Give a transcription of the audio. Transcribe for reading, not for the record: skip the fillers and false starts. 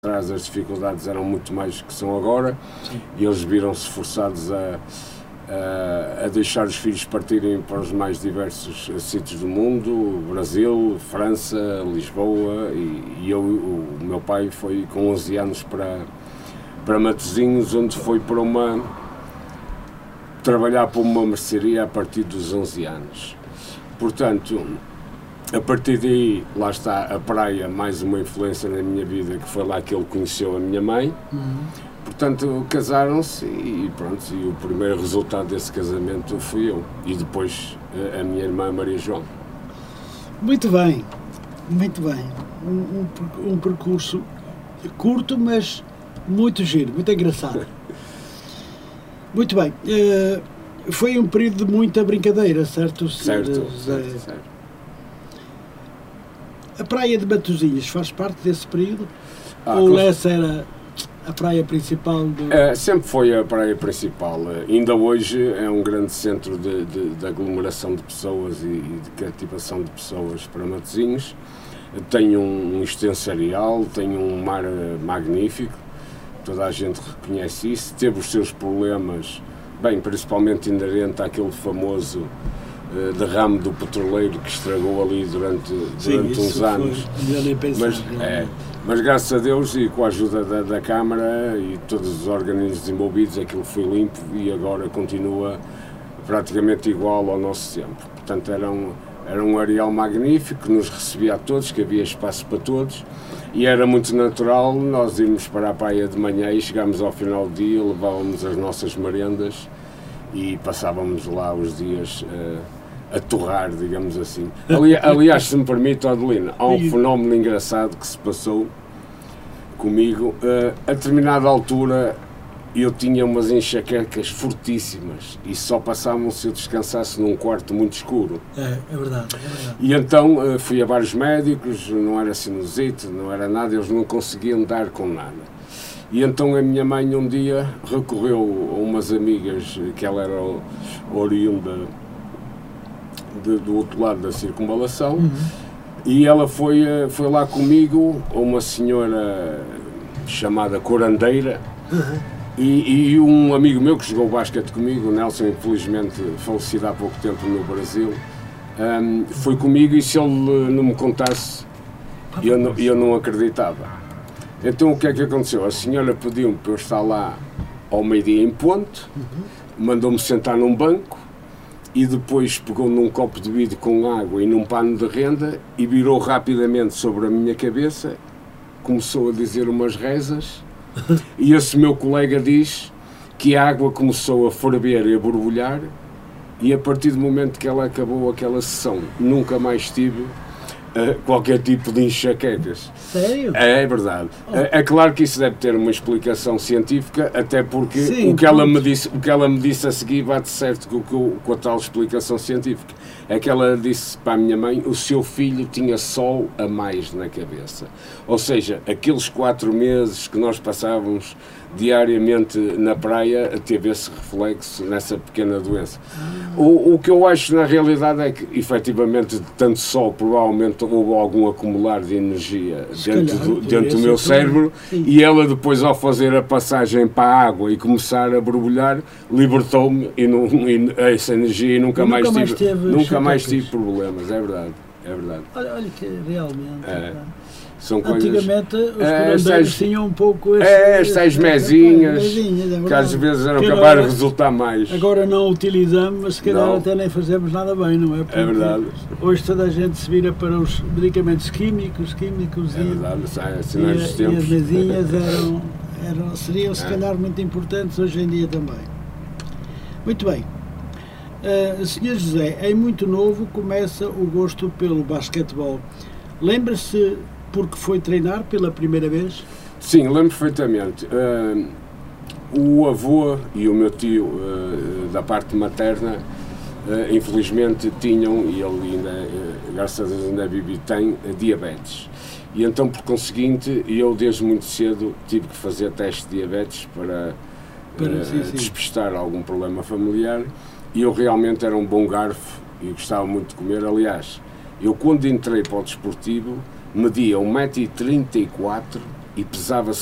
atrás as dificuldades eram muito mais do que são agora. Sim. E eles viram-se forçados a deixar os filhos partirem para os mais diversos sítios do mundo, Brasil, França, Lisboa, e o meu pai foi com 11 anos para Matosinhos, onde foi trabalhar para uma mercearia a partir dos 11 anos. Portanto, a partir daí, lá está a praia, mais uma influência na minha vida, que foi lá que ele conheceu a minha mãe. Portanto, casaram-se e pronto, e o primeiro resultado desse casamento fui eu, e depois a minha irmã Maria João. Muito bem, muito bem. Um percurso curto, mas muito giro, muito engraçado. Muito bem. Foi um período de muita brincadeira, certo? Certo. A praia de Matosinhos faz parte desse período? Ou essa era a praia principal? Sempre foi a praia principal. Ainda hoje é um grande centro de aglomeração de pessoas e de cativação de pessoas para Matosinhos. Tem um extenso areal, tem um mar magnífico, toda a gente reconhece isso. Teve os seus problemas, principalmente inerente àquele famoso derrame do petroleiro que estragou ali durante uns anos. Mas graças a Deus e com a ajuda da Câmara e todos os organismos envolvidos, aquilo foi limpo e agora continua praticamente igual ao nosso tempo. Portanto, era um areal magnífico que nos recebia a todos, que havia espaço para todos, e era muito natural nós irmos para a praia de manhã e chegámos ao final do dia, levávamos as nossas merendas e passávamos lá os dias a torrar, digamos assim. Aliás, se me permite, Adelina, há um fenómeno engraçado que se passou comigo. A determinada altura eu tinha umas enxaquecas fortíssimas e só passavam se eu descansasse num quarto muito escuro. É verdade. E então fui a vários médicos, não era sinusite, não era nada, eles não conseguiam dar com nada. E então a minha mãe um dia recorreu a umas amigas, que ela era oriunda do outro lado da circunvalação, e ela foi lá comigo, uma senhora chamada Corandeira, e um amigo meu que jogou basquete comigo, o Nelson, infelizmente falecido há pouco tempo no Brasil, foi comigo, e se ele não me contasse, eu não acreditava. Então o que é que aconteceu? A senhora pediu-me para eu estar lá ao meio-dia em ponto, mandou-me sentar num banco, e depois pegou num copo de vidro com água e num pano de renda e virou rapidamente sobre a minha cabeça, começou a dizer umas rezas, e esse meu colega diz que a água começou a ferver e a borbulhar, e a partir do momento que ela acabou aquela sessão, nunca mais tive qualquer tipo de enxaquecas. Sério? É verdade. É claro que isso deve ter uma explicação científica, até porque o que ela me disse a seguir bate certo com a tal explicação científica. É que ela disse para a minha mãe: o seu filho tinha sol a mais na cabeça. Ou seja, aqueles 4 meses que nós passávamos diariamente na praia teve esse reflexo nessa pequena doença. O que eu acho na realidade é que, efetivamente, de tanto sol, provavelmente houve algum acumular de energia dentro do meu cérebro, e ela depois, ao fazer a passagem para a água e começar a borbulhar, libertou-me e essa energia, e nunca mais tive problemas. É verdade. Olha que realmente... São coisas... Antigamente os curandeiros tinham um pouco... Estas mesinhas, que às vezes eram capazes de resultar mais. Agora não utilizamos, mas se calhar até nem fazemos nada bem, não é? Porque é verdade. Hoje toda a gente se vira para os medicamentos químicos é verdade, e as mesinhas seriam se calhar muito importantes hoje em dia também. Muito bem. Sr. José, em muito novo começa o gosto pelo basquetebol. Lembra-se porque foi treinar pela primeira vez? Sim, lembro perfeitamente. O avô e o meu tio, da parte materna, infelizmente tinham, e ele ainda, graças a Deus, ainda vive, tem diabetes. E então, por conseguinte, eu desde muito cedo tive que fazer teste de diabetes para despistar algum problema familiar, e eu realmente era um bom garfo e gostava muito de comer. Aliás, eu quando entrei para o desportivo media 1,34 m e pesava